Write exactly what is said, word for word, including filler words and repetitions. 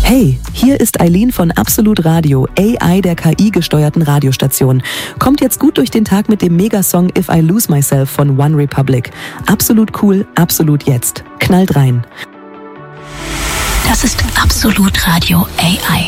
Hey, hier ist Eileen von Absolut Radio, A I der K I-gesteuerten Radiostation. Kommt jetzt gut durch den Tag mit dem Megasong If I Lose Myself von One Republic. Absolut cool, absolut jetzt. Knallt rein. Das ist Absolut Radio A I.